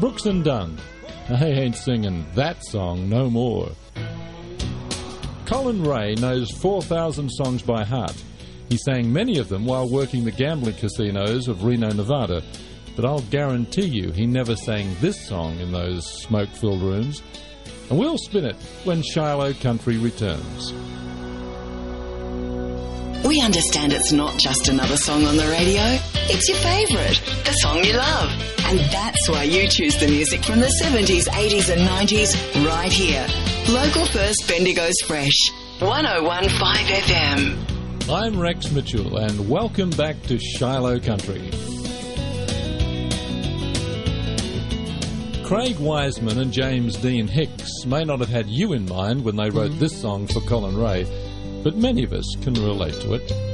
Brooks and Dunn. I ain't singing that song no more. Colin Ray knows 4,000 songs by heart. He sang many of them while working the gambling casinos of Reno, Nevada. But I'll guarantee you he never sang this song in those smoke-filled rooms. And we'll spin it when Shiloh Country returns. We understand it's not just another song on the radio. It's your favourite, the song you love. And that's why you choose the music from the 70s, 80s and 90s right here. Local First Bendigo's Fresh, 101.5 FM. I'm Rex Mitchell and welcome back to Shiloh Country. Craig Wiseman and James Dean Hicks may not have had you in mind when they wrote this song for Colin Ray, but many of us can relate to it.